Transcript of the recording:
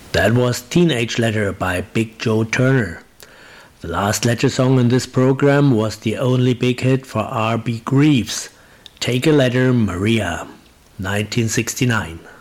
That was Teenage Letter by Big Joe Turner. The last Letter song in this program was the only big hit for R.B. Greaves, Take a Letter, Maria, 1969.